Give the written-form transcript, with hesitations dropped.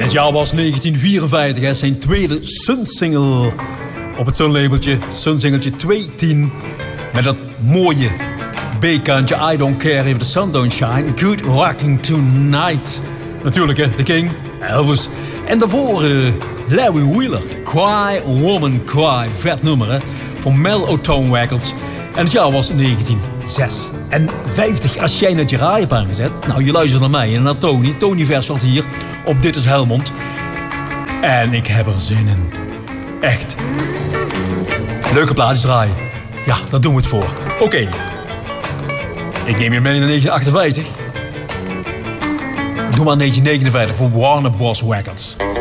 het jaar was 1954, hè, zijn tweede Sun-single op het Sun-labeltje. Sun-singeltje 210. Met dat mooie B-kantje I Don't Care If The Sun Don't Shine. Good Rocking Tonight. Natuurlijk, hè, The King, Elvis. En daarvoor Larry Wheeler. Cry, Woman, Cry. Vet nummer, hè. Van Mel-O-Tone Records. En het jaar was 1956. Als jij net je radio hebt aangezet. Nou, je luistert naar mij en naar Tony. Tony Versveld hier op Dit Is Helmond. En ik heb er zin in. Echt. Leuke plaatjes draaien. Ja, daar doen we het voor. Oké. Ik neem je mee naar 1958. Doe maar 1959 voor Warner Bros. Records.